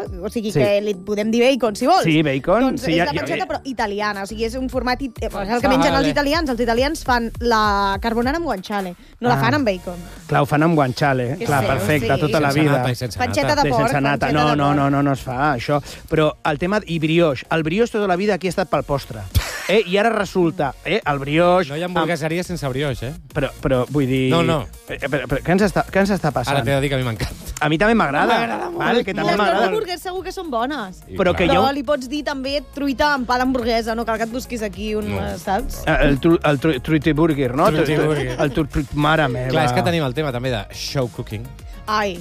o sigui que li podem dir bacon, si vols. Sí, bacon. Doncs és la panceta, però italiana, o sigui, és un format... el que mengen els italians fan la carbonara amb guanciale, no la fan amb bacon. Clar, ho fan amb guanciale, clar, perfecte, tota la vida. Panceta de porc. No es fa, això. Però el tema... I brioix. El brioix tota la vida aquí ha estat pel postre. I ara resulta, el brioix... No hi ha hamburgueseria sense brioix, Però vull dir... No. Però què ens està passant? Ara t'he de dir que a mi m'encanta. A mi també m'agrada. Vale, que també m'agrada. Les hamburgueses segur que són bones. Però li pots dir també truita amb pa d'hamburguesa, no cal que et busquis aquí un... saps? El Truity Burger, no? Mare meva. Clar, és que tenim el tema també de show cooking. Ai.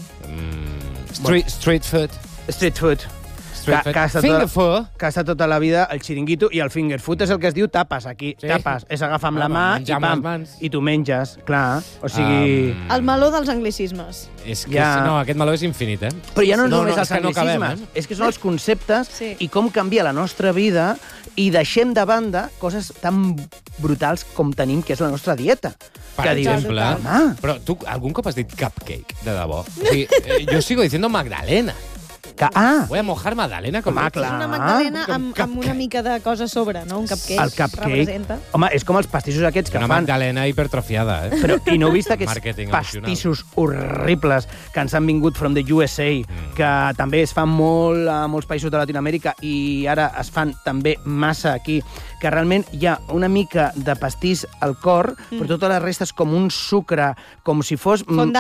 Street food. Street food. Finger food. Que ha estat tota la vida el xiringuito i el finger food és el que es diu tapes, aquí. Sí. Tapes. És agafar amb la mà i pam. I tu menges, clar. O sigui... El meló dels anglicismes. És que no, aquest meló és infinit, Però ja no només els anglicismes. És que són els conceptes i com canvia la nostra vida i deixem de banda coses tan brutals com tenim, que és la nostra dieta. Per exemple, però tu algun cop has dit cupcake, de debò? O sigui, jo sigo diciendo Magdalena. Voy a mojar Magdalena con leche. És una Magdalena amb una mica de cosa a sobre, no? Un cupcake. El cupcake. Home, és com els pastissos aquests que fan... Una Magdalena hipertrofiada, Però, i no heu vist aquests pastissos horribles que ens han vingut from the USA, que també es fan molt a molts països de Latinoamèrica i ara es fan també massa aquí, que realment hi ha una mica de pastís al cor, però tota la resta és com un sucre, com si fos...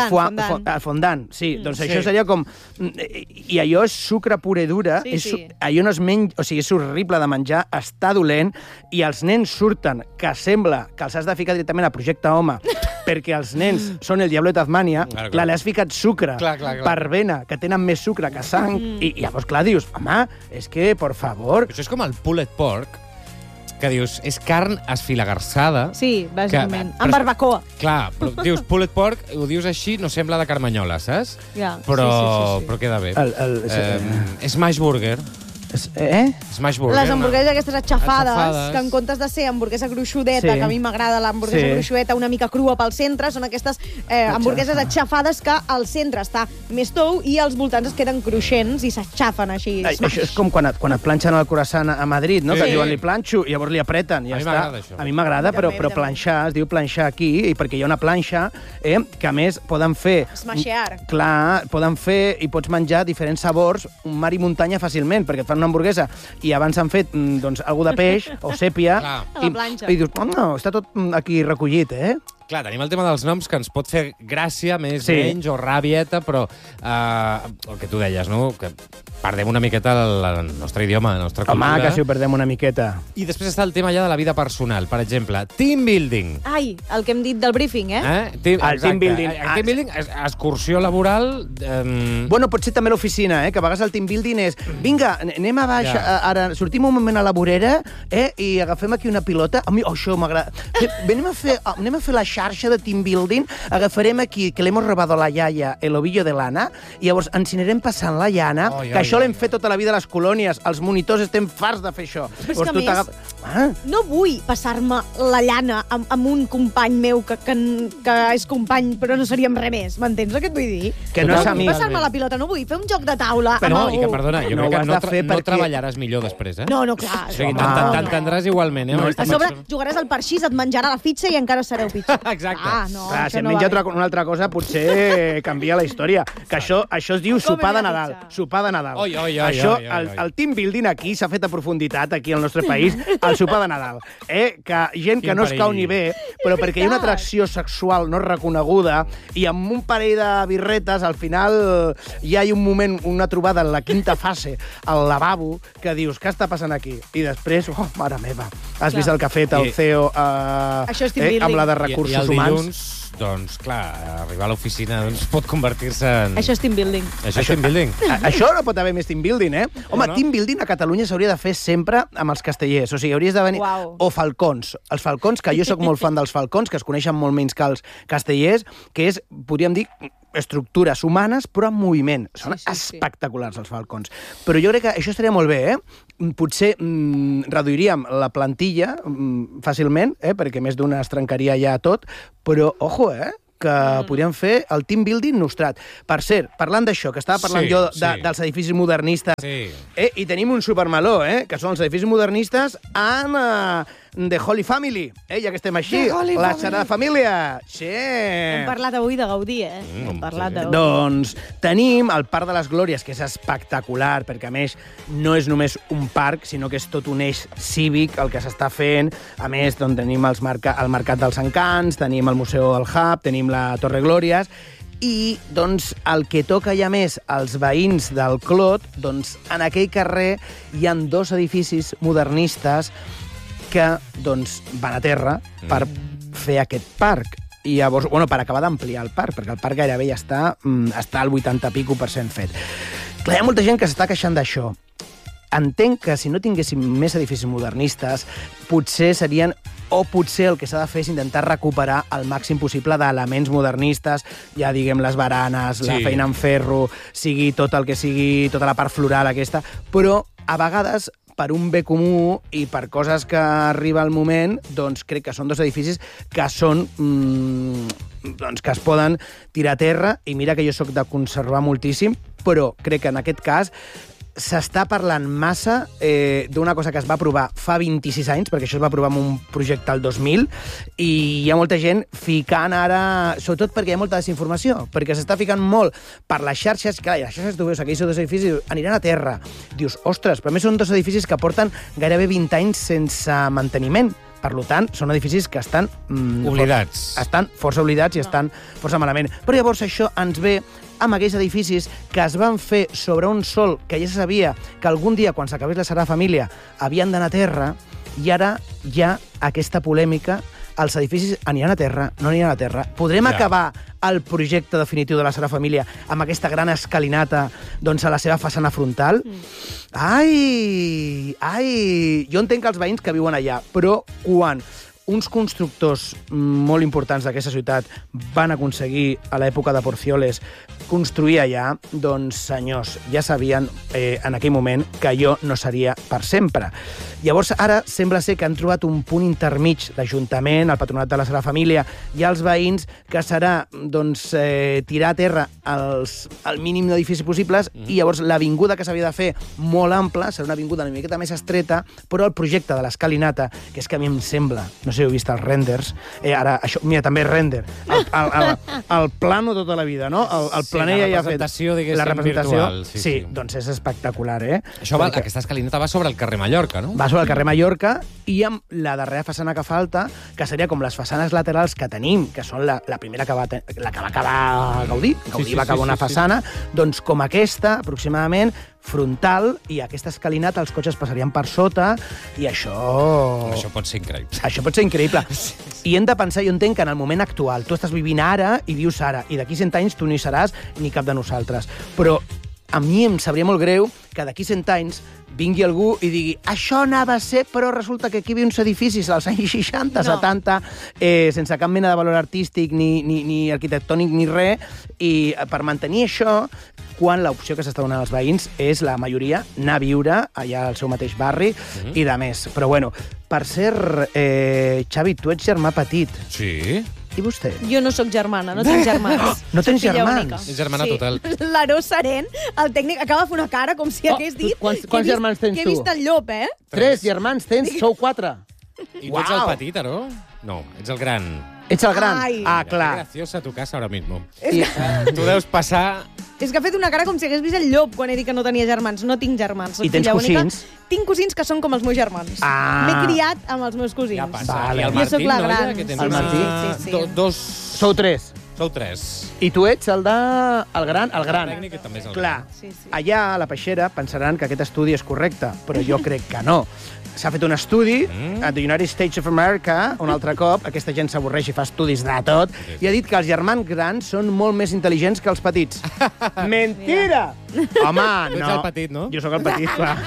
Fondant, sí. Doncs això seria com... I allò és sucre pura i dura, allò no es menja, o sigui, és horrible de menjar, està dolent, i els nens surten que sembla que els has de ficar directament a Projecte Home, perquè els nens són el Diablo de Tasmània, clar, li has ficat sucre per vena, que tenen més sucre que sang, i llavors, clar, dius, home, és que, por favor... Això és com el pulled pork, que dius, és carn esfilagarsada... Sí, bàsicament. Amb barbacoa. Clar, però dius pulled pork, ho dius així, no sembla de Carmanyola, saps? Però queda bé. Smash burger. Smash burger. Les hamburgueses aquestes aixafades, que en comptes de ser hamburguesa gruixudeta, que a mi m'agrada l'hamburguesa gruixudeta una mica crua pel centre, són aquestes hamburgueses aixafades que al centre està més tou i als voltants es queden cruixents i s'aixafen així. Això és com quan et planxen el croissant a Madrid, no? Que diuen li planxo i llavors li apreten. A mi m'agrada això. A mi m'agrada, però planxar, es diu planxar aquí, perquè hi ha una planxa que a més poden fer... Smashear. Clar, poden fer i pots menjar diferents sabors, mar i muntanya fàcilment, perquè et fan una hamburguesa i abans han fet algú de peix o sèpia i dius, no, està tot aquí recollit, Clar, tenim el tema dels noms que ens pot fer gràcia, més menys, o ràbieta, però el que tu deies, no? Que perdem una miqueta el nostre idioma, la nostra cultura. Home, que si ho perdem una miqueta. I després està el tema ja de la vida personal. Per exemple, team building. Ai, el que hem dit del briefing, El team building. El team building, excursió laboral... Bueno, potser també l'oficina, que a vegades el team building és vinga, anem a baix, ara sortim un moment a la vorera i agafem aquí una pilota. A mi això m'agrada. Anem a fer la xarxa de team building, agafarem aquí, que l'hemos robado a la iaia, el ovillo de lana, i llavors ens anirem passant la llana, que això l'hem fet tota la vida a les colònies, els monitors estem farts de fer això. Però és que a més, no vull passar-me la llana amb un company meu que és company, però no seríem res més, m'entens el que et vull dir? Que no és amic. Passar-me la pilota, no vull fer un joc de taula amb algú. I que, perdona, jo crec que no treballaràs millor després, No, clar. O sigui, t'entendràs igualment, A sobre, jugaràs al parxís, et menjarà la fitxa i encara sereu pitjor. Exacte. Clar, si et menja una altra cosa, potser canvia la història. Que això es diu sopar de Nadal. Sopar de Nadal. Això, el team building aquí s'ha fet a profunditat, aquí al nostre país, el sopar de Nadal. Que gent que no es cau ni bé, però perquè hi ha una atracció sexual no reconeguda i amb un parell de birretes, al final hi ha un moment, una trobada en la quinta fase, al lavabo, que dius, què està passant aquí? I després, mare meva, has vist el que ha fet el CEO amb la de recursos humans? Doncs, clar, arribar a l'oficina pot convertir-se en... Això és team building. Això és team building. Això no pot haver més team building, Home, team building a Catalunya s'hauria de fer sempre amb els castellers. O sigui, hauries de venir... O falcons. Els falcons, que jo sóc molt fan dels falcons, que es coneixen molt menys que els castellers, que és, podríem dir, estructures humanes, però en moviment. Són espectaculars, els falcons. Però jo crec que això estaria molt bé, Potser reduiríem la plantilla fàcilment, perquè més d'una es trencaria ja tot, però, ojo, que podríem fer el team building nostrat. Per cert, parlant d'això, que estava parlant jo dels edificis modernistes, i tenim un supermeló, que són els edificis modernistes en The Holy Family, ja que estem així, la Sagrada Família. Sí. Hem parlat avui de Gaudí, Hem parlat de Gaudí. Doncs tenim el Parc de les Glòries, que és espectacular, perquè a més no és només un parc, sinó que és tot un eix cívic el que s'està fent. A més, doncs, tenim el Mercat dels Encants, tenim el Museu del Hub, tenim la Torre Glòries, i doncs, el que toca ja més als veïns del Clot, doncs, en aquell carrer hi ha 2 edificis modernistes que doncs, van a terra per fer aquest parc. I llavors, per acabar d'ampliar el parc, perquè el parc gairebé ja està al 80% fet. Clar, hi ha molta gent que s'està queixant d'això. Entenc que si no tinguéssim més edificis modernistes, potser serien... O potser el que s'ha de fer és intentar recuperar el màxim possible d'elements modernistes, ja diguem les baranes, la feina en ferro, sigui tot el que sigui, tota la part floral aquesta, però a vegades per un bé comú i per coses que arriba el moment, doncs crec que són 2 edificis que són... doncs que es poden tirar a terra, i mira que jo sóc de conservar moltíssim, però crec que en aquest cas s'està parlant massa d'una cosa que es va aprovar fa 26 anys, perquè això es va aprovar en un projecte al 2000, i hi ha molta gent ficant ara... Sobretot perquè hi ha molta desinformació, perquè s'està ficant molt per les xarxes. Clar, les xarxes, tu veus, aquells 2 edificis aniran a terra. Dius, ostres, però a més són 2 edificis que porten gairebé 20 anys sense manteniment. Per tant, són edificis que estan... oblidats. Estan força oblidats i estan força malament. Però llavors això ens ve amb aquells edificis que es van fer sobre un sòl que ja se sabia que algun dia, quan s'acabés la Sagrada Família, havien d'anar a terra, i ara hi ha aquesta polèmica. Els edificis aniran a terra, no aniran a terra. Podrem acabar el projecte definitiu de la Sagrada Família amb aquesta gran escalinata, doncs, a la seva façana frontal? Ai! Jo entenc que els veïns que viuen allà, però quan uns constructors molt importants d'aquesta ciutat van aconseguir, a l'època de Porcioles, construir allà, doncs, senyors, ja sabien en aquell moment que allò no seria per sempre. Llavors, ara sembla ser que han trobat un punt intermig, l'Ajuntament, el Patronat de la Sagrada Família i els veïns, que serà, doncs, tirar a terra el mínim d'edificis possibles, i llavors l'avinguda que s'havia de fer molt ampla serà una avinguda una miqueta més estreta, però el projecte de l'escalinata, que és que a mi em sembla, no sé si heu vist els renders, ara, això, mira, també render, el plano tota la vida, no? El planell ja fet. La representació, virtual. Sí, doncs és espectacular, Això aquesta escalinata va sobre el carrer Mallorca, no? Va sobre el carrer Mallorca, i amb la darrera façana que falta, que seria com les façanes laterals que tenim, que són la primera que va acabar Gaudí. Gaudí va acabar una façana, doncs com aquesta, aproximadament, frontal, i aquesta escalinata els cotxes passarien per sota, i això... Això pot ser increïble. Això pot ser increïble. I hem de pensar, jo entenc que en el moment actual, tu estàs vivint ara i vius ara, i d'aquí 100 anys tu no hi seràs ni cap de nosaltres. Però a mi em sabria molt greu que d'aquí 100 anys vingui algú i digui això anava a ser, però resulta que aquí hi havia uns edificis als anys 60, 70, sense cap mena de valor artístic, ni arquitectònic, ni res, i per mantenir això, quan l'opció que s'està donant als veïns és la majoria anar a viure allà al seu mateix barri i de més. Però bueno, per cert, Xavi, tu ets germà petit. Sí. I vostè? Jo no sóc germana, no tinc germans. No tens germans? És germana total. L'Aró Serent, el tècnic, acaba de fer una cara com si hagués dit... Quants germans tens tu? Que he vist el llop, 3 germans tens, sou 4. I tu ets el petit, Aró? No, ets el gran. Ets el gran? Clar. Qué graciosa tu casa ahora mismo. Tu deus passar... És que ha fet una cara com si hagués vist el llop quan he dit que no tenia germans. No tinc germans. I tens cosins? Tinc cosins que són com els meus germans. M'he criat amb els meus cosins. Ja passa. I el Martín, jo soc la gran. El Martín? Sí. Sou 3. Sou 3. I tu ets el gran? El gran. El tècnic també és el gran. Sí. Allà, a la Peixera, pensaran que aquest estudi és correcte, però jo crec que no. S'ha fet un estudi a the United States of America, un altre cop, aquesta gent s'avorreix i fa estudis de tot, i ha dit que els germans grans són molt més intel·ligents que els petits. Mentira! Home, no. Tu ets el petit, no? Jo sóc el petit, clar.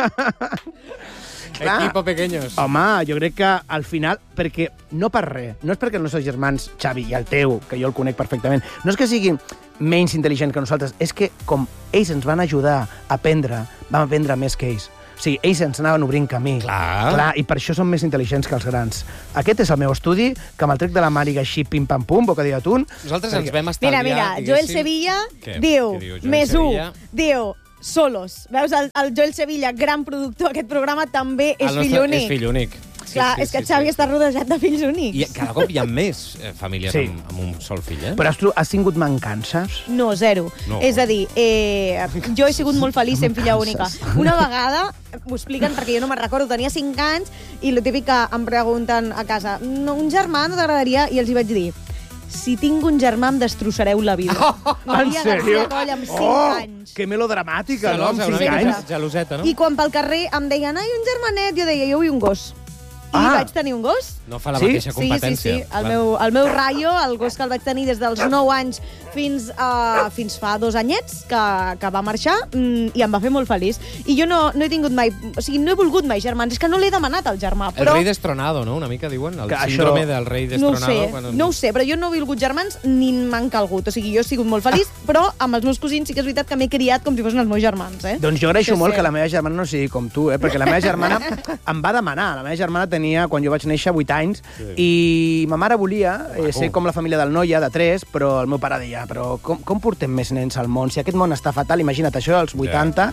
Equipo pequeños. Home, jo crec que al final, perquè no per res, no és perquè els nostres germans, Xavi, i el teu, que jo el conec perfectament, no és que siguin menys intel·ligents que nosaltres, és que com ells ens van ajudar a aprendre, vam aprendre més que ells. O sigui, ells ens anaven obrint camí. Clar, i per això són més intel·ligents que els grans. Aquest és el meu estudi, que me'l trec de la màniga així, pim-pam-pum, bocadilla d'atún. Nosaltres ens vam estalviar... Mira, Joel Sevilla diu, més 1, diu, solos. Veus, el Joel Sevilla, gran productor d'aquest programa, també és fill únic. És fill únic. Clar, és que Xavi està rodejat de fills únics. I cada cop hi ha més famílies amb un sol fill, eh? Però has tingut mancances? No, 0. És a dir, jo he sigut molt feliç sent filla única. Una vegada, m'ho expliquen perquè jo no me'n recordo, tenia 5 anys, i el típic que em pregunten a casa, un germà no t'agradaria? I els hi vaig dir, si tinc un germà em destrossareu la vida. En sèrio? Amb 5 anys. Que melodramàtica, no? Amb 5 anys. Geloseta, no? I quan pel carrer em deien, ai, un germanet, jo deia, jo vull un gos. I vaig tenir un gos. No fa la mateixa competència. Sí. El meu Rayo, el gos que el vaig tenir des dels 9 anys fins fa 2 anyets, que va marxar, i em va fer molt feliç. I jo no he tingut mai... O sigui, no he volgut mai germans. És que no l'he demanat al germà, però... El rei destronado, no? Una mica diuen. El síndrome del rei destronado. No ho sé, però jo no he volgut germans ni m'han calgut. O sigui, jo he sigut molt feliç, però amb els meus cosins sí que és veritat que m'he criat com si fossin els meus germans, eh? Doncs jo agraeixo molt que la meva germana no sigui com tu, perquè la meva germana em va demanar. La meva germana tenia, quan jo vaig néixer, 8 anys, i ma mare volia ser com la família del Noia, de 3, però el meu pare deia, però com portem més nens al món? Si aquest món està fatal, imagina't això, als 80.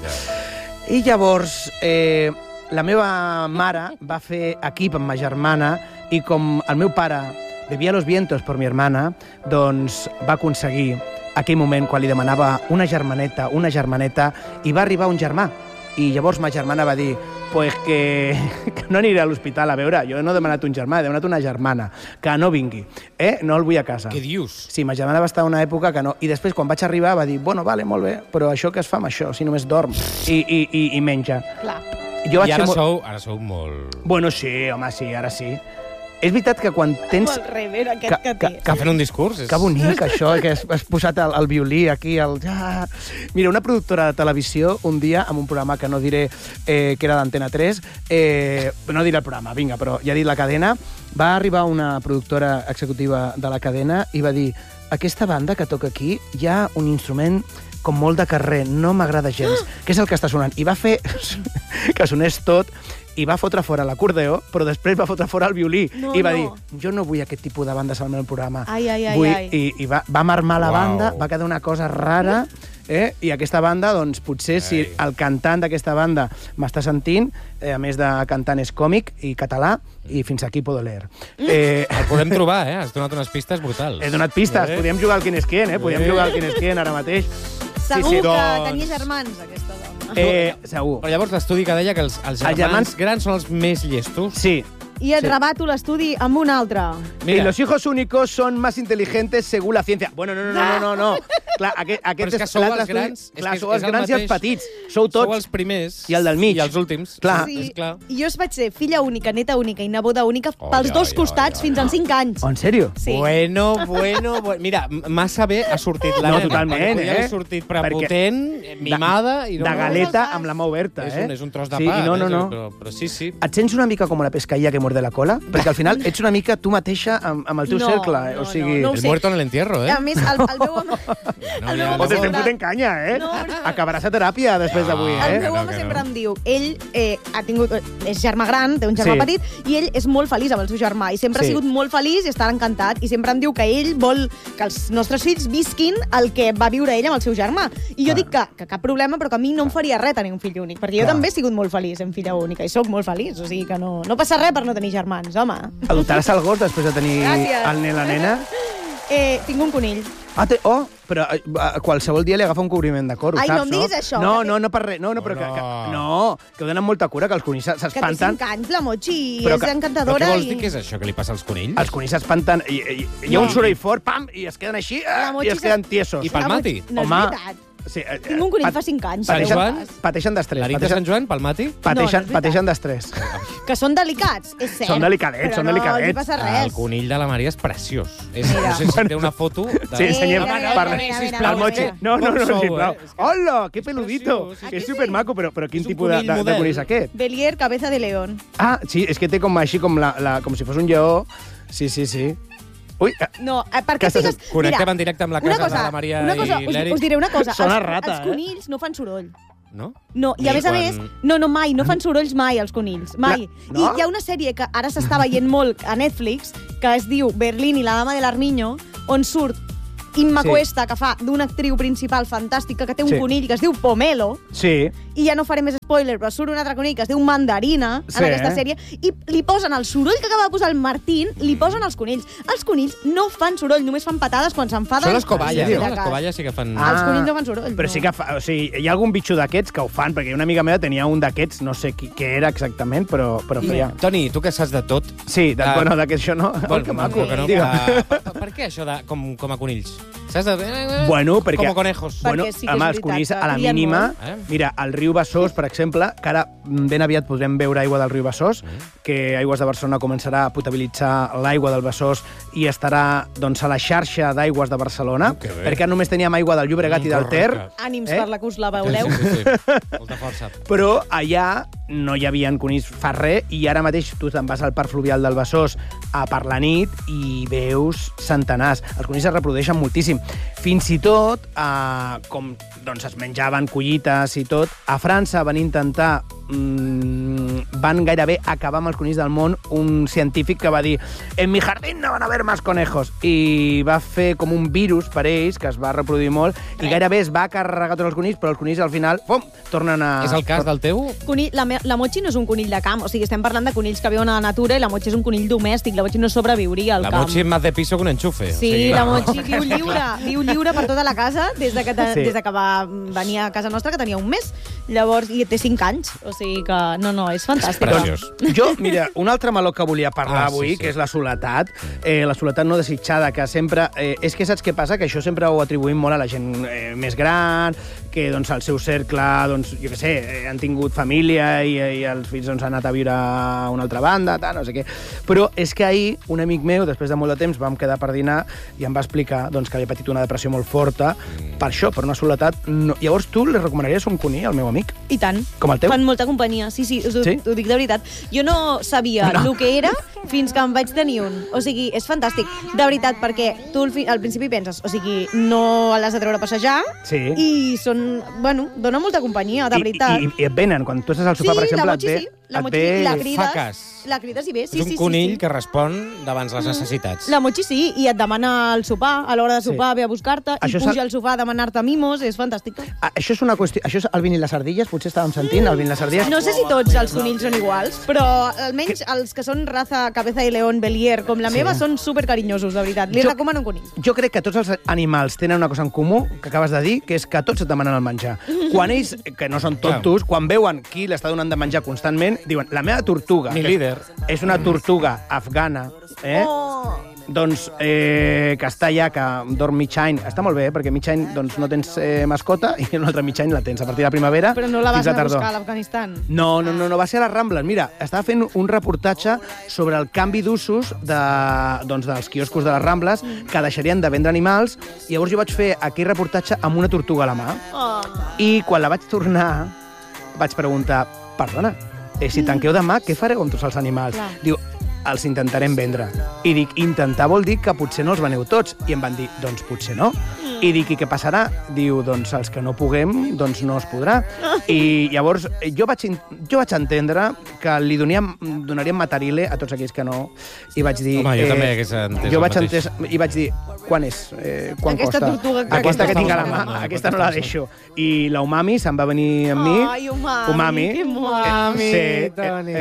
I llavors, la meva mare va fer equip amb ma germana, i com el meu pare bevia los vientos per mi hermana, doncs va aconseguir aquell moment quan li demanava una germaneta, i va arribar un germà. I llavors ma germana va dir, pues que no aniré a l'hospital a veure, jo no he demanat un germà, he demanat una germana, que no vingui, no el vull a casa. Què dius? Sí, ma germana va estar una època que no, i després quan vaig arribar va dir, bueno, vale, molt bé, però això què es fa amb això, si només dorm i menja. Clar. I ara sou molt... Bueno, sí, home, sí, ara sí. És veritat que quan tens... El rever aquest que té. Que fent un discurs. Que bonic, això, que has posat el violí aquí. Mira, una productora de televisió, un dia, en un programa que no diré que era d'Antena 3, no diré el programa, vinga, però ja he dit la cadena, va arribar una productora executiva de la cadena i va dir, aquesta banda que toca aquí hi ha un instrument com molt de carrer, no m'agrada gens. Què és el que està sonant? I va fer que sonés tot, i va fotre fora l'acordeó, però després va fotre fora el violí. I va dir, jo no vull aquest tipus de bandes al meu programa. I va marmar la banda, va quedar una cosa rara, i aquesta banda, doncs, potser si el cantant d'aquesta banda m'està sentint, a més de cantant és còmic i català, i fins aquí puedo leer. El podem trobar, has donat unes pistes brutals. He donat pistes, podíem jugar al Quin és Quien, podíem jugar al Quin és Quien ara mateix. Segur que tenia germans, aquesta dona. Segur. Però llavors l'estudi que deia que els germans grans són els més llestos. Sí. I et rebato l'estudi amb un altre. Y los hijos únicos son más inteligentes según la ciencia. Bueno, no. Clar, però és que sou els grans. Clar, sou els grans i els petits. Sou tots. Sou els primers. I el del mig. I els últims. Clar. Sí. I jo vaig ser filla única, neta única i neboda única pels dos costats fins als 5 anys. En sèrio? Sí. Bueno. Mira, massa bé ha sortit la nena. No, totalment, ha sortit prepotent, mimada... De galeta amb la mà oberta, És un tros de pa. No. Però sí. Et sents una mica com la pescaïlla que muerde la cola? Perquè al final ets una mica tu mateixa amb el teu cercle. O sigui... El muerto en el entierro, A més, el meu home... O te estem fotent canya, Acabaràs a teràpia després d'avui, El meu home sempre em diu, ell és germà gran, té un germà petit, i ell és molt feliç amb el seu germà, i sempre ha sigut molt feliç i està encantat, i sempre em diu que ell vol que els nostres fills visquin el que va viure ell amb el seu germà. I jo dic que cap problema, però que a mi no em faria res tenir un fill únic, perquè jo també he sigut molt feliç en filla única, i sóc molt feliç, o sigui que no passa res per no tenir germans, home. Adoptaràs el gos després de tenir el nen la nena? Tinc un conill. Però qualsevol dia li agafa un cobriment de coro, saps, no? Ai, no em diguis això. No, per res. Que ho donen molta cura, que els conills s'espanten. Que té 5 anys, la Mochi, és encantadora. Però què vols dir que és això que li passa als conills? Els conills s'espanten, hi ha un soroll fort, pam, i es queden així, i es queden tiesos. I pel Mati? No és veritat. Sí, tinc un conill fa 5 anys. Pateixen d'estrès. La nit de Sant Joan, pel Mati? Pateixen d'estrès. Que són delicats, és cert. Són delicadets, però no li passa res. El conill de la Maria és preciós. No sé si té una foto... Sí, ensenyem. El Mochi. No, sisplau. Hola, que peludito. Que és supermaco, però quin tipus de conill és aquest? Belier, cabeza de león. Ah, sí, és que té com així, com si fos un lleó. Sí. Ui, no, per què figues... Connectem en directe amb la casa de la Maria i l'Eric. Us diré una cosa. Són una rata, els conills no fan soroll. no? No, i a més, mai, no fan sorolls mai, els conills, mai. I hi ha una sèrie que ara s'està veient molt a Netflix, que es diu Berlín i la dama de l'Armiño, on surt Imma Cuesta, que fa d'una actriu principal fantàstica que té un conill que es diu Pomelo, i ja no faré més spoiler, però surt un altre conill que es diu Mandarina en aquesta sèrie, i li posen el soroll que acaba de posar el Martín, li posen els conills. Els conills no fan soroll, només fan patades quan s'enfaden. Són les coballes, no? Les coballes sí que fan... Els conills no fan soroll. Però sí que o sigui, hi ha algun bitxo d'aquests que ho fan, perquè una amiga meva tenia un d'aquests, no sé què era exactament, però feia... Toni, tu que saps de tot... Sí, bueno, d'aquest això no. Que maco. Per què això com a conills? Saps? Bueno, perquè... Com conejos. Bueno, amb els conills, a la mínima... Mira, al riu Besòs, per exemple, que ara ben aviat podrem beure aigua del riu Besòs, que Aigües de Barcelona començarà a potabilitzar l'aigua del Besòs i estarà doncs, a la xarxa d'aigües de Barcelona, perquè només teníem aigua del Llobregat i del Ter. Ànims per la que us la veureu. Sí. Molta força. Però allà no hi havia conills fa res, i ara mateix tu te'n vas al parc fluvial del Besòs per la nit i veus centenars. Els conills es reprodueixen moltíssim. Fins i tot, com doncs, es menjaven collites i tot, a França van intentar van gairebé acabar amb els conills del món un científic que va dir en mi jardín no van a haver más conejos, i va fer com un virus per ells que es va reproduir molt i gairebé es va carregar tots els conills, però els conills al final tornen a... És el cas del teu? La Mochi no és un conill de camp, o sigui, estem parlant de conills que viuen a la natura, i la Mochi és un conill domèstic, la Mochi no sobreviuria al camp. La Mochi és més de piso que un enxufe. Sí, la Mochi viu lliure per tota la casa des de que va venir a casa nostra, que tenia un mes, llavors, i té 5 anys, o sigui que no, és fantàstic. Preciós. Jo, mira, un altre meló que volia parlar avui, que és la soledat, la soledat no desitjada, que sempre... és que saps què passa? Que això sempre ho atribuïm molt a la gent més gran, que doncs, al seu cercle, doncs, jo què sé, han tingut família i els fills doncs, han anat a viure a una altra banda, no sé què. Però és que ahir un amic meu, després de molt de temps, vam quedar per dinar i em va explicar doncs, que havia patit una depressió molt forta per això, per una soledat. No. Llavors tu li recomanaries un conill al meu amic? I tant. Com el teu? Fan molta companyia, sí, ho dic de veritat. Jo no sabia el que era fins que em vaig tenir un. O sigui, és fantàstic. De veritat, perquè tu al principi penses, o sigui, no l'has de treure a passejar i són, bueno, dona molta companyia, de veritat. I et venen, quan tu estàs al sopar, per exemple, la Mochi la crides i ve. És un conill que respon davant les necessitats. La Mochi sí, i et demana el sopar, a l'hora de sopar ve a buscar-te, i puja al sofà a demanar-te mimos, és fantàstic. Això és una qüestió... Això és el Vin i les ardilles, potser estàvem sentint, el Vin i les ardilles. No sé si tots els conills són iguals, però almenys els que són raza Cabeza de León, Belier, com la meva, són supercarinyosos, de veritat. Li recomano un conill. Jo crec que tots els animals tenen una cosa en comú, que acabes de dir, que és que tots et demanen el menjar. Quan ells, que no són tontos, quan veuen qui l'està donant de menjar constantment, diuen, la meva tortuga, mi líder, és una tortuga afgana, doncs, que està allà, que dorm mig any, està molt bé, perquè mig any doncs, no tens mascota i un altre mig any la tens a partir de la primavera. Però no la vas a buscar a l'Afganistan. No, va ser a les Rambles. Mira, estava fent un reportatge sobre el canvi d'usos dels quioscos de les Rambles, que deixarien de vendre animals, i llavors jo vaig fer aquell reportatge amb una tortuga a la mà. I quan la vaig tornar, vaig preguntar, perdona, si tanqueu demà, què fareu amb tots els animals? Diu, els intentarem vendre. I dic, intentar vol dir que potser no els veneu tots. I em van dir, doncs potser no. I dic, i què passarà? Diu, doncs els que no puguem, doncs no es podrà. I llavors jo vaig entendre que li donaríem matarile a tots aquells que no. I vaig dir... Home, jo també hagués entès el mateix. I vaig dir, quan és? Quan aquesta costa? Tortuga aquesta que tinc a la mà, aquesta no la deixo. I la Umami se'n va venir amb mi. Ai, Umami. Que Umami, Toni.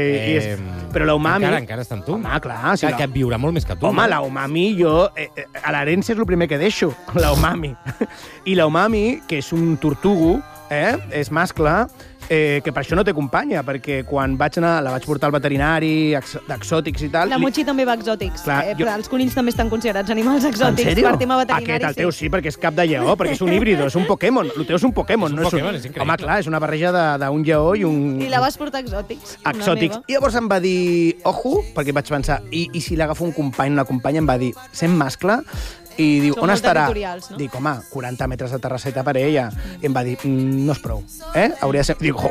Però la Umami... Encara està amb tu? Home, clar. Que viurà molt més que tu. Home, la Umami, jo... A l'herència és el primer que deixo, la Umami. I la Umami, que és un tortugo, és mascle, que per això no té companya, perquè quan vaig anar, la vaig portar al veterinari, d'exòtics i tal... La Mochi també va a exòtics, però els conills també estan considerats animals exòtics per tema veterinari. Aquest, el teu sí, perquè és cap de lleó, perquè és un híbrido, és un Pokémon. El teu és un Pokémon. És un Pokémon, és increïble. Home, clar, és una barreja d'un lleó i un... I la vas portar a exòtics. Exòtics. I llavors em va dir, ojo, perquè vaig pensar, i si l'agafo un company, una companya, em va dir, sent mascle, i diu, on estarà? No? Dic, home, 40 metres de terrasseta per ella. I em va dir, no és prou. Hauria de ser... Dic,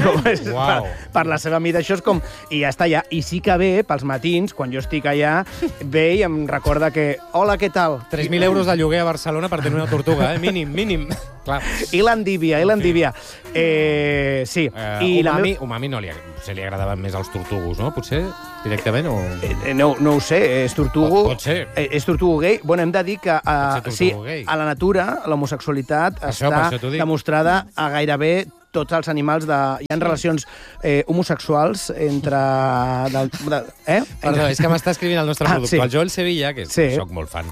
per la seva mida això és com... I ja està allà. I sí que ve, pels matins, quan jo estic allà, ve i em recorda que... Hola, què tal? 3.000 euros de lloguer a Barcelona per tenir una tortuga, mínim. Clar. I l'endívia. Sí. Umami no li agradaven més els tortugos, no? Potser, directament, o... No ho sé, és tortugo... Pot ser. És tortugo gay. Bueno, hem de dir que sí, a la natura l'homosexualitat està demostrada a gairebé tots els animals hi ha relacions homosexuals entre... Perdó, és que m'està escrivint el nostre productor, el Joel Sevilla, que soc molt fan.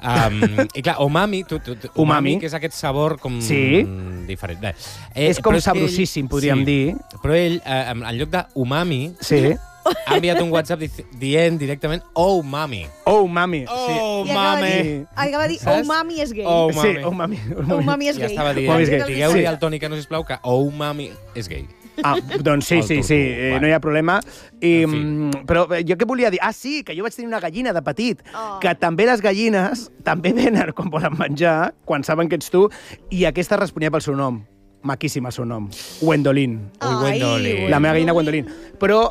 I clar, umami, que és aquest sabor com diferent. És com sabrosíssim, podríem dir. Però ell, en lloc d'umami, ha enviat un WhatsApp dient directament "Oh, mami". Oh, mami. Oh, mami. Acaba de dir, oh, mami és gay. Sí, oh, mami. Oh, mami és gay. Ja estava dient, digueu-li al Toni que no, sisplau, que oh, mami és gay. Doncs sí, no hi ha problema. Però jo què volia dir? Sí, que jo vaig tenir una gallina de petit, que també les gallines també venen quan volen menjar, quan saben que ets tu, i aquesta responia pel seu nom. Maquíssim el seu nom. Gwendolyn. La meva gallina Gwendolyn. Però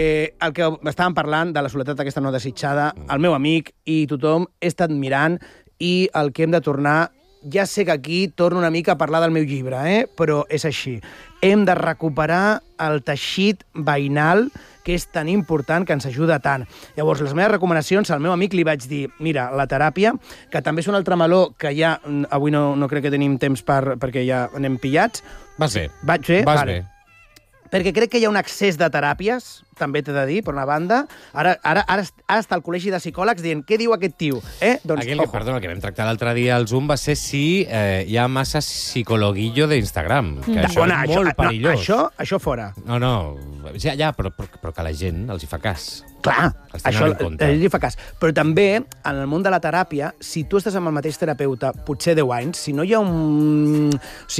el que estàvem parlant de la soledat aquesta no desitjada, el meu amic i tothom he estat mirant i el que hem de tornar... Ja sé que aquí torno una mica a parlar del meu llibre, però és així. Hem de recuperar el teixit veïnal, que és tan important, que ens ajuda tant. Llavors, les meves recomanacions, al meu amic li vaig dir, mira, la teràpia, que també és un altre meló que ja, avui no crec que tenim temps perquè ja anem pillats. Vas bé. Vaig bé? Vas bé. Perquè crec que hi ha un excés de teràpies, també t'he de dir, per una banda. Ara està el col·legi de psicòlegs dient, què diu aquest tio? Doncs, el que vam tractar l'altre dia al Zoom va ser si hi ha massa psicologuillo d'Instagram, que això és molt perillós. Això fora. No, ja, però que la gent els hi fa cas. Clar, això ell li fa cas. Però també, en el món de la teràpia, si tu estàs amb el mateix terapeuta potser 10 anys, si no hi ha un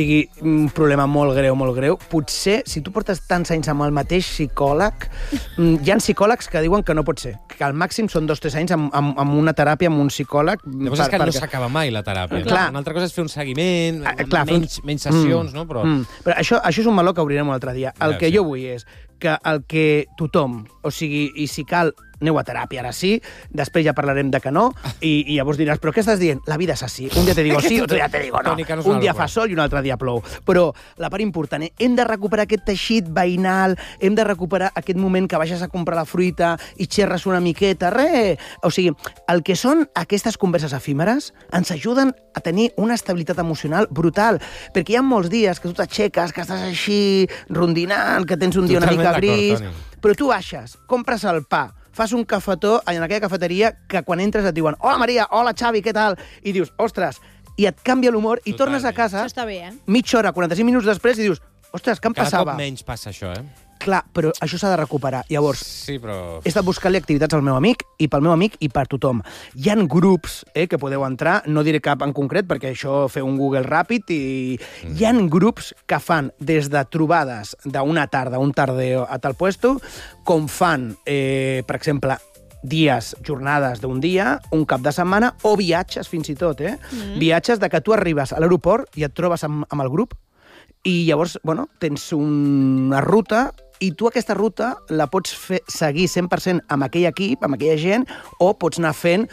problema molt greu, potser, si tu portes tants anys amb el mateix psicòleg, hi ha psicòlegs que diuen que no pot ser, que al màxim són 2 o 3 anys amb una teràpia, amb un psicòleg... Llavors és que no s'acaba mai la teràpia. Una altra cosa és fer un seguiment, menys sessions, no? Però això és un meló que obrirem un altre dia. El que jo vull és que el que tothom, o sigui, i si cal, aneu a teràpia, ara sí, després ja parlarem de que no, i llavors diràs, però què estàs dient? La vida és així. Un dia te digo sí, otro dia te digo no. Un dia fa sol i un altre dia plou. Però la part important, hem de recuperar aquest teixit veïnal, hem de recuperar aquest moment que baixes a comprar la fruita i xerres una miqueta, O sigui, el que són aquestes converses efímeres ens ajuden a tenir una estabilitat emocional brutal, perquè hi ha molts dies que tu t'aixeques, que estàs així rondinant, que tens un dia una mica gris, però tu baixes, compres el pa, fas un cafetó en aquella cafeteria que quan entres et diuen hola Maria, hola Xavi, què tal? I dius, ostres, i et canvia l'humor i tornes a casa mitja hora, 45 minuts després i dius, ostres, què em passava? Cada cop menys passa això, Clar, però això s'ha de recuperar. Llavors, he estat buscant-li activitats al meu amic, i pel meu amic i per tothom. Hi ha grups que podeu entrar, no diré cap en concret, perquè això feu un Google ràpid, i hi ha grups que fan des de trobades d'una tarda, un tardeo a tal puesto, com fan, per exemple, dies, jornades d'un dia, un cap de setmana, o viatges fins i tot, Viatges de que tu arribes a l'aeroport i et trobes amb el grup, i llavors, tens una ruta, i tu aquesta ruta la pots seguir 100% amb aquell equip, amb aquella gent, o pots anar fent,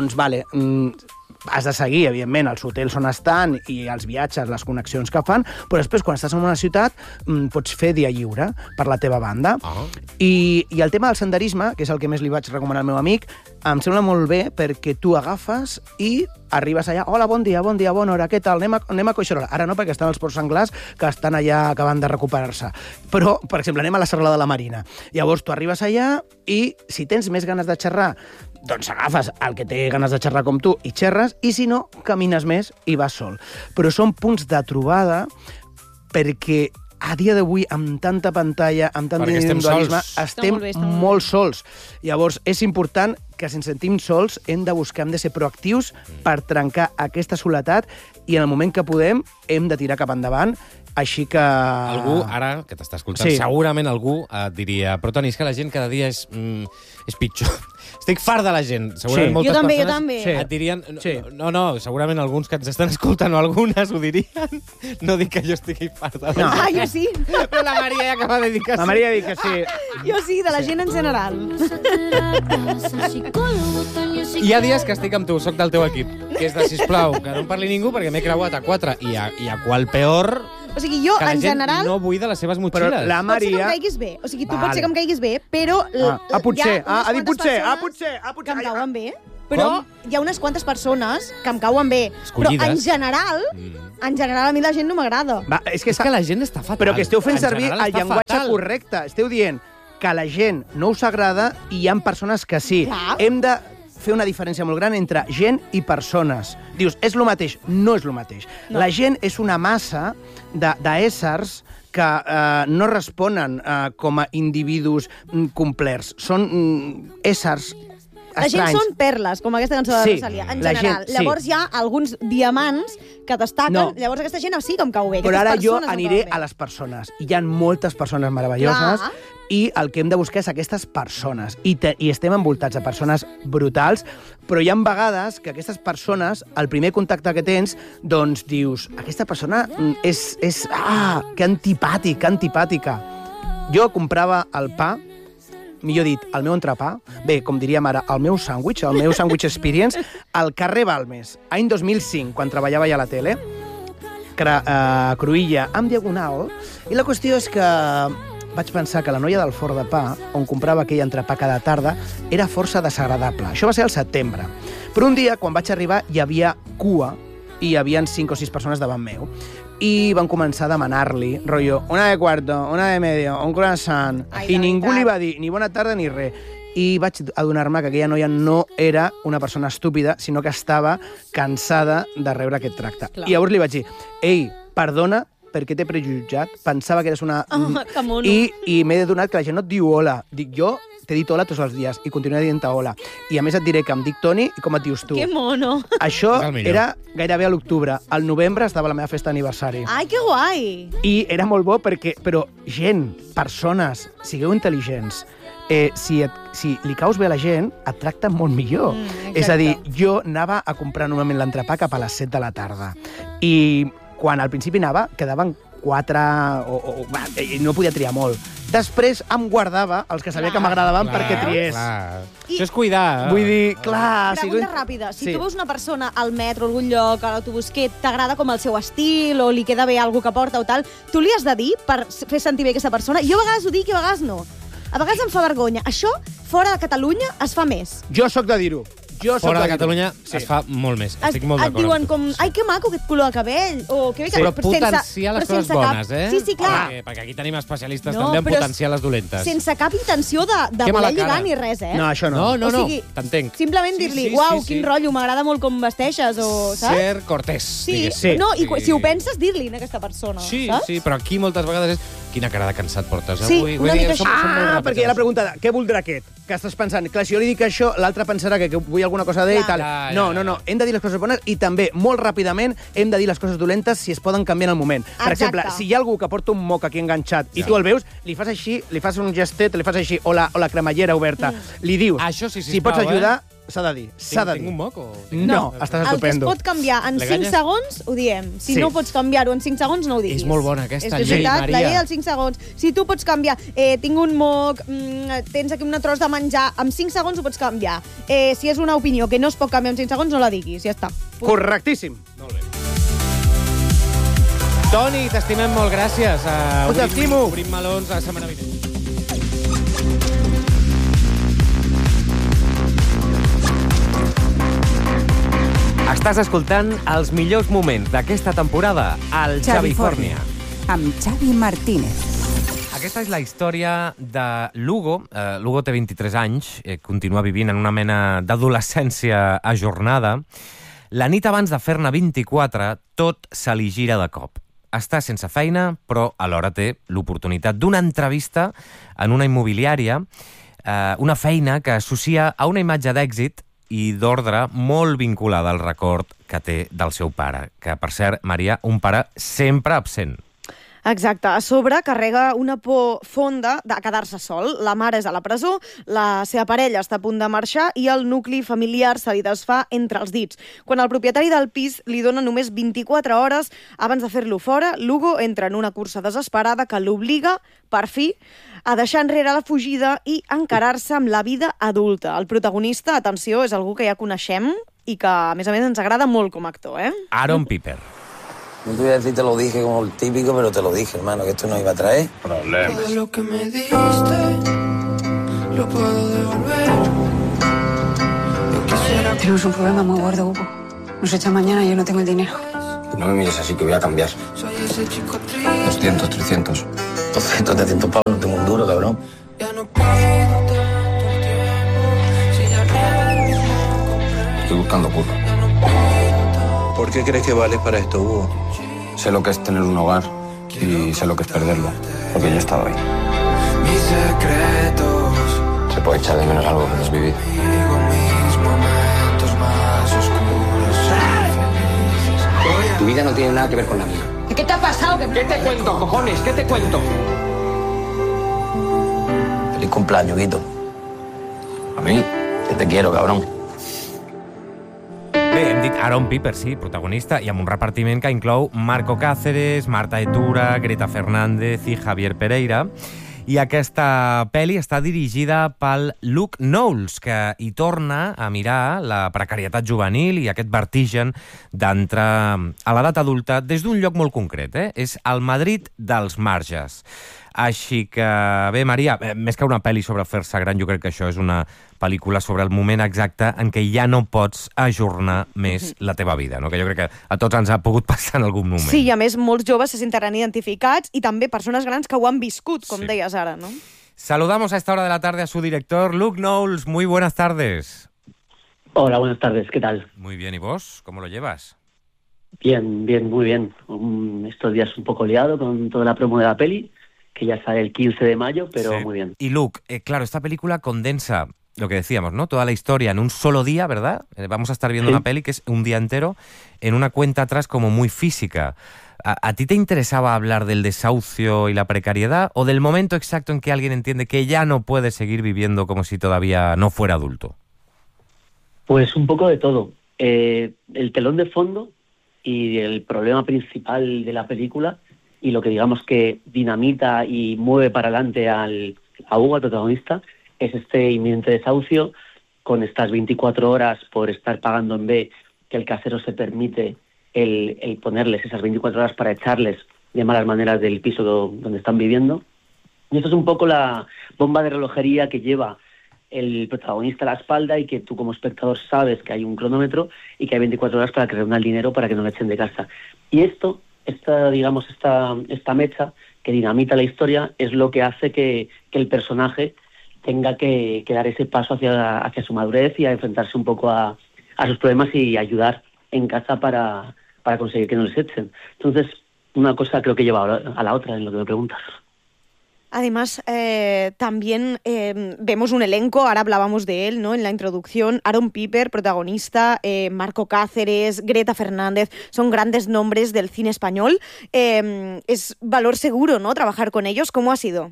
has de seguir, evidentment, els hotels on estan i els viatges, les connexions que fan, però després, quan estàs en una ciutat, pots fer dia lliure per la teva banda. I el tema del senderisme, que és el que més li vaig recomanar al meu amic, em sembla molt bé perquè tu agafes i arribes allà, hola, bon dia, bona hora, què tal? Anem a Collserola. Ara no, perquè estan els porcs senglars que estan allà acabant de recuperar-se. Però, per exemple, anem a la Serralada de la Marina. Llavors, tu arribes allà i, si tens més ganes de xerrar, doncs agafes el que té ganes de xerrar com tu i xerres, i si no, camines més i vas sol. Però són punts de trobada perquè a dia d'avui, amb tanta pantalla, amb tant d'individualisme, estem molt sols. Llavors, és important que si ens sentim sols hem de buscar, hem de ser proactius per trencar aquesta soledat, i en el moment que podem hem de tirar cap endavant. Així que... Algú, ara, que t'està escoltant, segurament algú et diria, però Toni, és que la gent cada dia és pitjor. Estic fart de la gent. Segurament moltes persones jo també. Et dirien... No, segurament alguns que ens estan escoltant o algunes ho dirien. No dic que jo estigui fart de la gent. Ah, jo sí. Però la Maria ja acaba de dir que sí. La Maria ha dit que sí. Jo sí, de la gent en general. Hi ha dies que estic amb tu, soc del teu equip, que és de, sisplau, que no em parli ningú perquè m'he creuat a 4 i a qual peor O sigui, jo, en general... Que la gent no buida les seves motxilles. Però la Maria... Pot ser que em caiguis bé. O sigui, tu pot ser que em caiguis bé, però... potser. Ha dit potser. Que em cauen bé. Però hi ha unes quantes persones que em cauen bé. Escollides. Però en general a mi la gent no m'agrada. És que la gent està fatal. Però que esteu fent servir el llenguatge correcte. Esteu dient que la gent no us agrada i hi ha persones que sí. Hem de fer una diferència molt gran entre gent i persones. Dius, és el mateix? No és el mateix. No. La gent és una massa d'éssers que no responen com a individus complerts. Són éssers estranys. La gent són perles, com aquesta cançó de Rosalia, en general. Llavors hi ha alguns diamants que destaquen. Llavors aquesta gent sí que em cau bé. Però ara jo aniré a les persones. Hi ha moltes persones meravelloses i el que hem de buscar és aquestes persones. I estem envoltats de persones brutals, però hi ha vegades que aquestes persones, el primer contacte que tens, doncs dius, aquesta persona és que antipàtic, que antipàtica. Jo comprava el pa, millor dit, el meu entrepà, bé, com diríem ara, el meu sandwich experience, al carrer Balmes, any 2005, quan treballava ja a la tele, Cruïlla, amb Diagonal, i la qüestió és que vaig pensar que la noia del forn de pa, on comprava aquell entrepà cada tarda, era força desagradable. Això va ser al setembre. Però un dia, quan vaig arribar, hi havia cua i hi havia 5 o 6 persones davant meu. I van començar a demanar-li, rotllo, una de cuarto, una de medio, un croissant, i ningú li va dir ni bona tarda ni res. I vaig adonar-me que aquella noia no era una persona estúpida, sinó que estava cansada de rebre aquest tracte. I llavors li vaig dir, ei, perdona, perquè t'he prejutjat, pensava que eres una... I m'he adonat que la gent no et diu hola. Dic, jo t'he dit hola tots els dies i continuaré dient hola. I a més et diré que em dic Toni i com et dius tu. Que mono. Això era gairebé a l'octubre. Al novembre estava la meva festa d'aniversari. Ai, que guai! I era molt bo perquè... Però gent, persones, sigueu intel·ligents. Si li caus bé a la gent, et tracten molt millor. És a dir, jo anava a comprar normalment l'entrepà cap a les 7 de la tarda. I quan al principi anava, quedaven 4 i no podia triar molt. Després em guardava els que sabia que m'agradaven perquè triés. Això és cuidar. Vull dir, clar... Pregunta ràpida. Si tu veus una persona al metro, a algun lloc, a l'autobús, que t'agrada com el seu estil o li queda bé alguna que porta o tal, tu li has de dir per fer sentir bé aquesta persona? Jo a vegades ho dic i a vegades no. A vegades em fa vergonya. Això, fora de Catalunya, es fa més. Jo sóc de dir-ho. Fora de Catalunya es fa molt més. Estic molt d'acord. Et diuen com, ai, que maco aquest color de cabell. Però potenciar les coses bones, eh? Sí, clar. Perquè aquí tenim especialistes també en potenciar les dolentes. Sense cap intenció de voler lligar ni res, eh? No, això no. No, t'entenc. Simplement dir-li, uau, quin rotllo, m'agrada molt com vesteixes, o saps? Ser cortés, diguéssim. No, i si ho penses, dir-li a aquesta persona, saps? Sí, però aquí moltes vegades és quina cara de cansat portes Sí, avui. una mica així. Perquè hi ha la pregunta de què voldrà aquest? Que estàs pensant, clar, si jo li dic això, l'altre pensarà que vull alguna cosa d'ell i tal. No. Hem de dir les coses bones i també, molt ràpidament, hem de dir les coses dolentes si es poden canviar en el moment. Per exemple, si hi ha algú que porta un moc aquí enganxat i tu el veus, li fas així, li fas un gestet, li fas així, o la cremallera oberta. Li dius, si pots ajudar, s'ha de dir. Tinc un moc o...? No, estàs estupendo. El que es pot canviar en 5 segons, ho diem. Si no pots canviar-ho en 5 segons, no ho diguis. És molt bona aquesta llei, veritat, Maria. la llei dels 5 segons. Si tu pots canviar, tinc un moc, tens aquí un tros de menjar, en 5 segons ho pots canviar. Si és una opinió que no es pot canviar en 5 segons, no la diguis, ja està. Correctíssim. Molt bé. Toni, t'estimem molt, gràcies. T'estimo. Obrim melons la setmana vinent. Estàs escoltant els millors moments d'aquesta temporada al Xavifòrnia. Amb Xavi Martínez. Aquesta és la història de Lugo. Lugo té 23 anys, continua vivint en una mena d'adolescència ajornada. La nit abans de fer-ne 24, tot se li gira de cop. Està sense feina, però alhora té l'oportunitat d'una entrevista en una immobiliària, una feina que associa a una imatge d'èxit i d'ordre molt vinculada al record que té del seu pare, que, per cert, Maria, un pare sempre absent. Exacte. A sobre carrega una por fonda de quedar-se sol. La mare és a la presó, la seva parella està a punt de marxar i el nucli familiar se li desfà entre els dits. Quan el propietari del pis li dona només 24 hores abans de fer-lo fora, Lugo entra en una cursa desesperada que l'obliga, per fi, a deixar enrere la fugida i encarar-se amb la vida adulta. El protagonista, atenció, és algú que ja coneixem i que, a més, ens agrada molt com a actor, eh? Aaron Piper. No te voy a decir te lo dije como el típico, pero te lo dije, hermano, que esto no iba a traer problemas. Todo lo que me diste, lo puedo devolver. Yo quisiera... Tenemos un problema muy gordo, Hugo. Nos echan mañana y yo no tengo el dinero. No me mires así, que voy a cambiar. Soy ese chico triste. 200, 300. 200, 300 pavos, no tengo un duro, cabrón. Ya no pido tanto tiempo. Si ya no Estoy buscando curro. ¿Por qué crees que vales para esto, Hugo? Sé lo que es tener un hogar y sé lo que es perderlo, porque yo he estado ahí. mis secretos. Se puede echar de menos algo que has vivido. Digo mis momentos más oscuros. Tu vida no tiene nada que ver con la mía. ¿Qué te ha pasado? ¿Qué te cuento, cojones? ¿Qué te cuento? Feliz cumpleaños, Guito. A mí, que te quiero, cabrón. Bé, hem dit Aaron Piper, sí, protagonista, i amb un repartiment que inclou Marco Cáceres, Marta Etura, Greta Fernández i Javier Pereira. I aquesta pel·li està dirigida pel Luke Knowles, que hi torna a mirar la precarietat juvenil i aquest vertigen d'entrar a l'edat adulta des d'un lloc molt concret, És el Madrid dels marges. Així que, bé, Maria, més que una pel·li sobre fer-se gran, jo crec que això és una pel·lícula sobre el moment exacte en què ja no pots ajornar més la teva vida, no? Que jo crec que a tots ens ha pogut passar en algun moment. Sí, i a més, molts joves se sentiran identificats i també persones grans que ho han viscut, com deies ara, ¿no? Saludamos a esta hora de la tarde a su director, Luke Knowles. Muy buenas tardes. Hola, buenas tardes, ¿qué tal? Muy bien, ¿y vos? ¿Cómo lo llevas? Bien, muy bien. Estos días un poco liado con toda la promo de la peli, que ya sale el 15 de mayo, pero sí. Muy bien. Y Luke, claro, esta película condensa lo que decíamos, ¿no? Toda la historia en un solo día, ¿verdad? Vamos a estar viendo una peli que es un día entero en una cuenta atrás como muy física. ¿A ti te interesaba hablar del desahucio y la precariedad o del momento exacto en que alguien entiende que ya no puede seguir viviendo como si todavía no fuera adulto? Pues un poco de todo. El telón de fondo y el problema principal de la película y lo que digamos que dinamita y mueve para adelante a Hugo, al protagonista, es este inminente desahucio con estas 24 horas por estar pagando en B, que el casero se permite el ponerles esas 24 horas para echarles de malas maneras del piso donde están viviendo. Y esto es un poco la bomba de relojería que lleva el protagonista a la espalda y que tú como espectador sabes que hay un cronómetro y que hay 24 horas para que reúna el dinero para que no le echen de casa. Y esta mecha que dinamita la historia es lo que hace que el personaje tenga que dar ese paso hacia su madurez y a enfrentarse un poco a sus problemas y ayudar en casa para conseguir que no les echen. Entonces, una cosa creo que lleva a la otra en lo que me preguntas. Además, también vemos un elenco, ahora hablábamos de él, ¿no? En la introducción, Aaron Piper, protagonista, Marco Cáceres, Greta Fernández, son grandes nombres del cine español. Es valor seguro, ¿no? Trabajar con ellos, ¿cómo ha sido?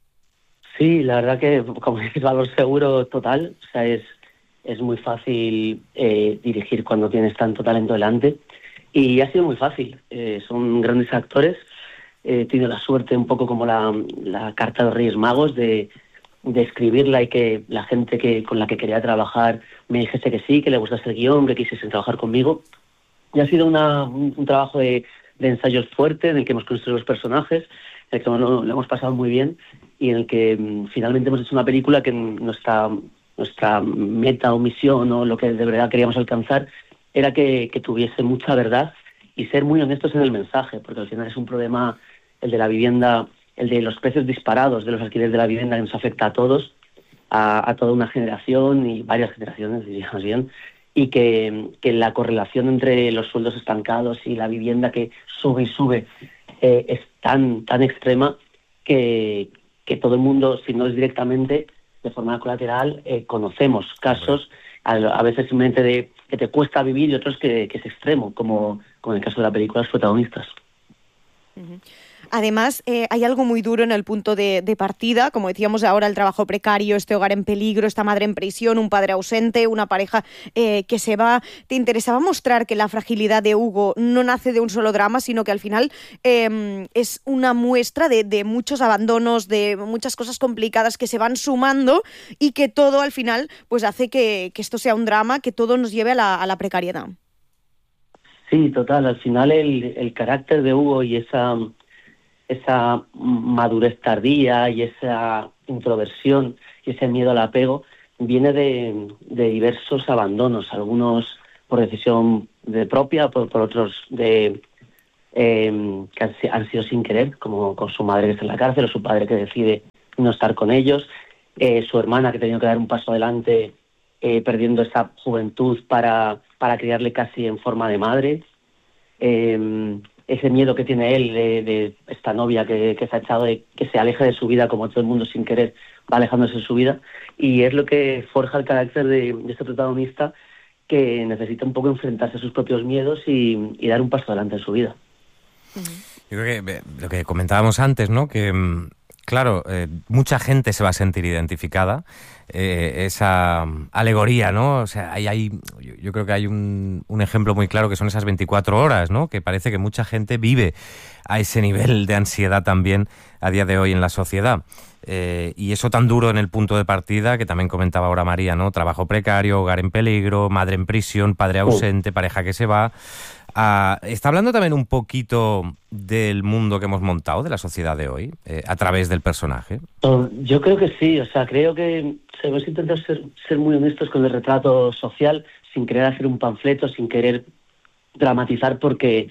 Sí, la verdad que, como dices, valor seguro total. O sea, es muy fácil dirigir cuando tienes tanto talento delante. Y ha sido muy fácil. Son grandes actores. He tenido la suerte, un poco como la carta de los Reyes Magos, de escribirla y que la gente con la que quería trabajar me dijese que sí, que le gustase el guión, que quisiesen trabajar conmigo. Y ha sido un trabajo de ensayos fuerte, en el que hemos construido los personajes, en el que lo hemos pasado muy bien y en el que finalmente hemos hecho una película que nuestra meta o misión o lo que de verdad queríamos alcanzar era que tuviese mucha verdad y ser muy honestos en el mensaje, porque al final es un problema, el de la vivienda, el de los precios disparados de los alquileres de la vivienda, que nos afecta a todos, a toda una generación y varias generaciones, diría más bien, y que la correlación entre los sueldos estancados y la vivienda que sube y sube es tan extrema que todo el mundo, si no es directamente, de forma colateral, conocemos casos, a veces simplemente de que te cuesta vivir y otros que es extremo, como en el caso de la película, los protagonistas. Uh-huh. Además, hay algo muy duro en el punto de partida, como decíamos ahora, el trabajo precario, este hogar en peligro, esta madre en prisión, un padre ausente, una pareja que se va. ¿Te interesaba mostrar que la fragilidad de Hugo no nace de un solo drama, sino que al final es una muestra de muchos abandonos, de muchas cosas complicadas que se van sumando y que todo al final pues hace que esto sea un drama, que todo nos lleve a la precariedad? Sí, total. Al final el carácter de Hugo y esa madurez tardía y esa introversión y ese miedo al apego viene de diversos abandonos, algunos por decisión propia, por otros que han sido sin querer, como con su madre que está en la cárcel o su padre que decide no estar con ellos, su hermana que ha tenido que dar un paso adelante perdiendo esa juventud para criarle casi en forma de madre, ese miedo que tiene él de esta novia que se ha echado, de que se aleje de su vida como todo el mundo sin querer va alejándose de su vida, y es lo que forja el carácter de este protagonista, que necesita un poco enfrentarse a sus propios miedos y dar un paso adelante en su vida. Yo creo que lo que comentábamos antes, ¿no? Que claro, mucha gente se va a sentir identificada, esa alegoría, ¿no? O sea, yo creo que hay un ejemplo muy claro que son esas 24 horas, ¿no? Que parece que mucha gente vive a ese nivel de ansiedad también a día de hoy en la sociedad. Y eso tan duro en el punto de partida, que también comentaba ahora María, ¿no? Trabajo precario, hogar en peligro, madre en prisión, padre ausente, pareja que se va. Está hablando también un poquito del mundo que hemos montado, de la sociedad de hoy, a través del personaje. Yo creo que sí, o sea, creo que debemos intentar ser muy honestos con el retrato social, sin querer hacer un panfleto, sin querer dramatizar, porque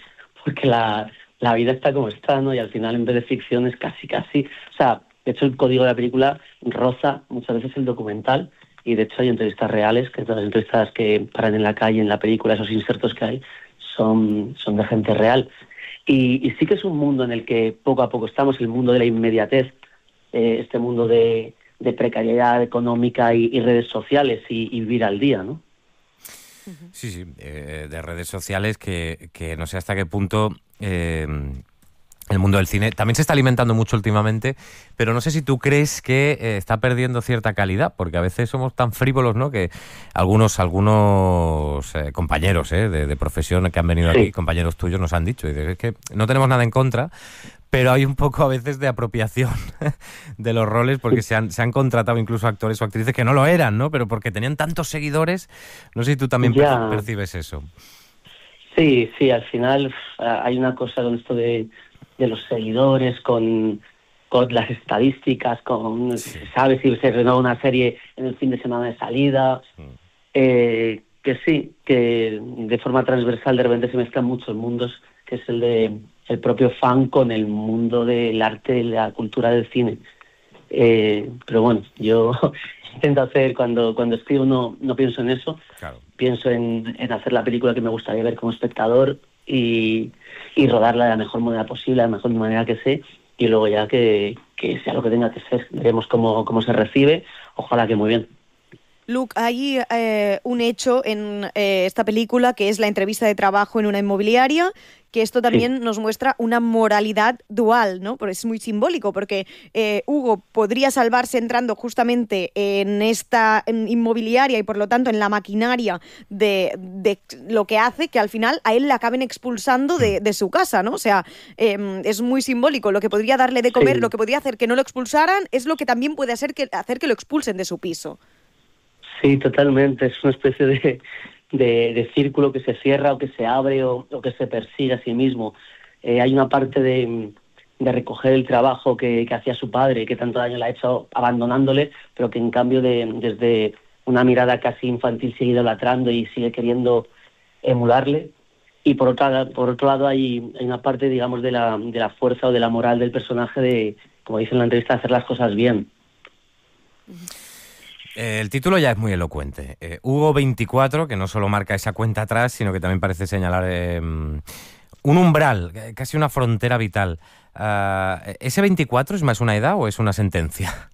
la vida está como está, ¿no? Y al final, en vez de ficción, es casi, o sea, de hecho el código de la película roza muchas veces el documental, y de hecho hay entrevistas reales, que todas las entrevistas que paran en la calle, en la película, esos insertos que hay, son de gente real. Y sí que es un mundo en el que poco a poco estamos, el mundo de la inmediatez, este mundo de precariedad económica y redes sociales y vivir al día, ¿no? Sí, de redes sociales que no sé hasta qué punto el mundo del cine también se está alimentando mucho últimamente, pero no sé si tú crees que está perdiendo cierta calidad, porque a veces somos tan frívolos, ¿no? Que algunos compañeros de profesión que han venido aquí, compañeros tuyos, nos han dicho, y es que no tenemos nada en contra, pero hay un poco a veces de apropiación de los roles, porque se han contratado incluso actores o actrices que no lo eran, ¿no? Pero porque tenían tantos seguidores. No sé si tú también percibes eso. Sí, al final hay una cosa con esto de los seguidores, con las estadísticas, sabes si se renueva una serie en el fin de semana de salida, que de forma transversal de repente se mezclan muchos mundos, que es el propio fan con el mundo del arte y la cultura del cine. Pero bueno, yo intento hacer, cuando escribo no pienso en eso, pienso en hacer la película que me gustaría ver como espectador y rodarla de la mejor manera posible, de la mejor manera que sé, y luego ya que sea lo que tenga que ser. Veremos cómo se recibe, ojalá que muy bien. Luke, hay un hecho en esta película que es la entrevista de trabajo en una inmobiliaria, que esto también nos muestra una moralidad dual, ¿no? Pero es muy simbólico, porque Hugo podría salvarse entrando justamente en esta inmobiliaria y por lo tanto en la maquinaria de lo que hace que al final a él le acaben expulsando de su casa, ¿no? O sea, es muy simbólico. Lo que podría darle de comer, lo que podría hacer que no lo expulsaran, es lo que también puede hacer que lo expulsen de su piso. Sí, totalmente. Es una especie de círculo que se cierra o que se abre o que se persigue a sí mismo. Hay una parte de recoger el trabajo que hacía su padre, que tanto daño le ha hecho abandonándole, pero que en cambio desde una mirada casi infantil sigue idolatrando y sigue queriendo emularle. Y por otro lado hay una parte, digamos, de la fuerza o de la moral del personaje de, como dice en la entrevista, hacer las cosas bien. El título ya es muy elocuente. Hugo 24, que no solo marca esa cuenta atrás, sino que también parece señalar un umbral, casi una frontera vital. ¿Ese 24 es más una edad o es una sentencia?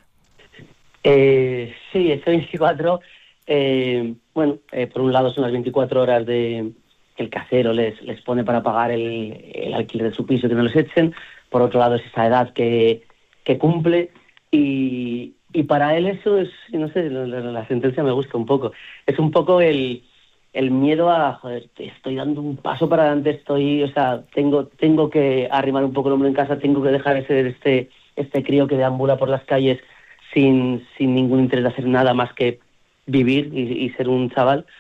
Sí, ese 24, por un lado son las 24 horas que el casero les pone para pagar el alquiler de su piso, que no les echen. Por otro lado es esa edad que cumple y para él eso es, no sé, la sentencia me gusta un poco. Es un poco el miedo a, joder, estoy dando un paso para adelante, tengo que arrimar un poco el hombro en casa, tengo que dejar de ser este crío que deambula por las calles sin ningún interés de hacer nada más que vivir y ser un chaval.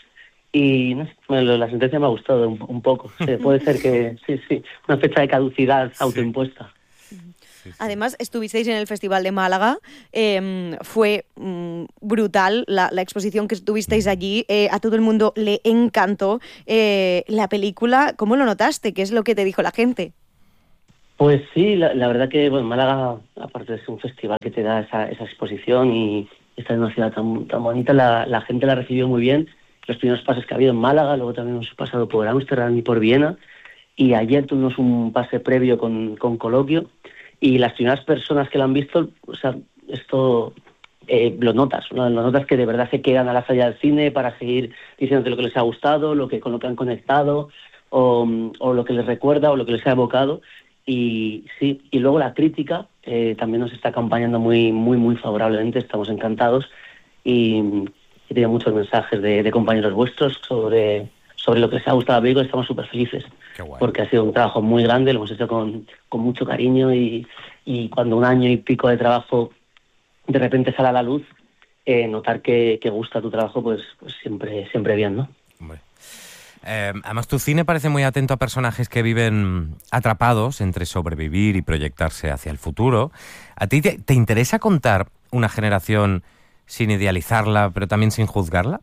Y no sé, bueno, la sentencia me ha gustado un poco. Puede ser que, sí, una fecha de caducidad autoimpuesta. Además, estuvisteis en el Festival de Málaga, fue brutal la exposición que estuvisteis allí, a todo el mundo le encantó la película. ¿Cómo lo notaste? ¿Qué es lo que te dijo la gente? Pues sí, la verdad que Málaga, aparte de ser un festival que te da esa exposición y estar en una ciudad tan bonita, la gente la recibió muy bien. Los primeros pases que ha habido en Málaga, luego también hemos pasado por Ámsterdam y por Viena, y ayer tuvimos un pase previo con Coloquio, y las primeras personas que lo han visto, o sea, esto lo notas, ¿no? Lo notas que de verdad se quedan a la sala del cine para seguir diciéndote lo que les ha gustado, con lo que han conectado, o lo que les recuerda, o lo que les ha evocado. Y sí, y luego la crítica también nos está acompañando muy, muy, muy favorablemente, estamos encantados, y he tenido muchos mensajes de compañeros vuestros sobre lo que les ha gustado la película. Estamos súper felices, porque ha sido un trabajo muy grande, lo hemos hecho con mucho cariño, y cuando 1 año y pico de trabajo de repente sale a la luz, notar que gusta tu trabajo, pues siempre bien, ¿no? Hombre. Además, tu cine parece muy atento a personajes que viven atrapados entre sobrevivir y proyectarse hacia el futuro. ¿A ti te interesa contar una generación sin idealizarla, pero también sin juzgarla?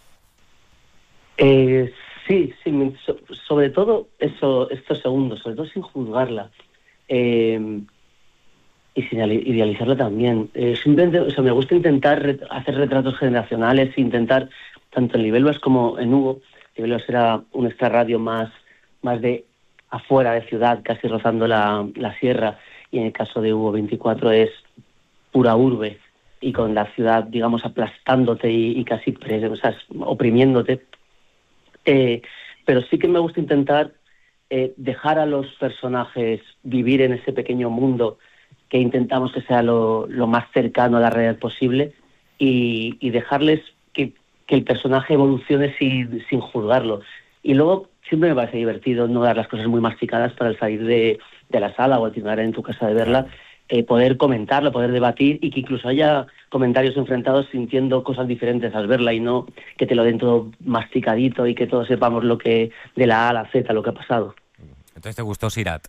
Sí, sobre todo estos segundos, sobre todo sin juzgarla, y sin idealizarla también. Simplemente, o sea, me gusta intentar hacer retratos generacionales, intentar, tanto en Libélulas como en Hugo. Libélulas era un extrarradio más de afuera de ciudad, casi rozando la sierra, y en el caso de Hugo 24 es pura urbe, y con la ciudad, digamos, aplastándote y casi oprimiéndote. Pero sí que me gusta intentar dejar a los personajes vivir en ese pequeño mundo que intentamos que sea lo más cercano a la realidad posible, y dejarles que el personaje evolucione sin juzgarlo. Y luego siempre me parece divertido no dar las cosas muy masticadas para al salir de la sala o al terminar en tu casa de verla, poder comentarlo, poder debatir, y que incluso haya comentarios enfrentados sintiendo cosas diferentes al verla, y no que te lo den todo masticadito y que todos sepamos lo que de la A a la Z lo que ha pasado. Entonces te gustó Sirat.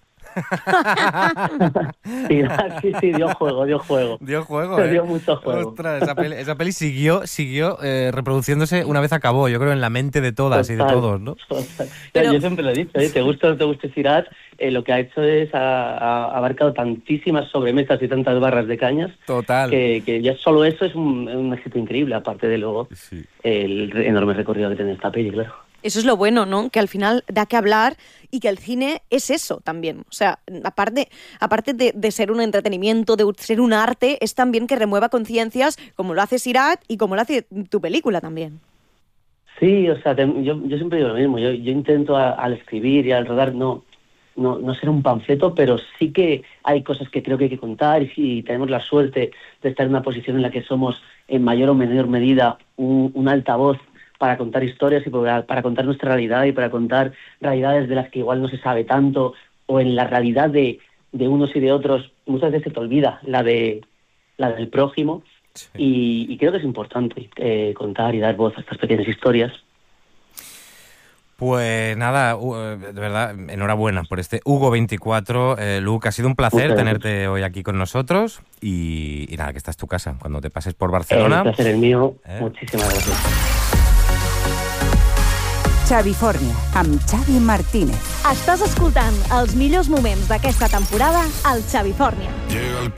Sí, dio juego. Dio mucho juego. Ostras, esa peli siguió reproduciéndose una vez acabó, yo creo, en la mente de todas y de todos, ¿no? Pero yo siempre lo he dicho, te gusta o no te guste Sirat, lo que ha hecho es ha abarcado tantísimas sobremesas y tantas barras de cañas. Total. Que ya solo eso es un éxito increíble, aparte de luego el enorme recorrido que tiene esta peli, claro. Eso es lo bueno, ¿no? Que al final da que hablar, y que el cine es eso también. O sea, aparte de ser un entretenimiento, de ser un arte, es también que remueva conciencias, como lo hace Sirat y como lo hace tu película también. Sí, o sea, yo siempre digo lo mismo. Yo intento al escribir y al rodar no ser un panfleto, pero sí que hay cosas que creo que hay que contar, y si tenemos la suerte de estar en una posición en la que somos en mayor o menor medida un altavoz para contar historias y para contar nuestra realidad y para contar realidades de las que igual no se sabe tanto, o en la realidad de unos y de otros, muchas veces se te olvida la del prójimo. Sí. Y creo que es importante contar y dar voz a estas pequeñas historias. Pues nada, de verdad, enhorabuena por este Hugo 24. Luke, ha sido un placer tenerte hoy aquí con nosotros, y nada, que esta es tu casa. Cuando te pases por Barcelona... El placer es mío. Muchísimas gracias. Xavifornia, amb Xavi Martínez. Estàs escoltant els millors moments d'aquesta temporada al Xavifornia.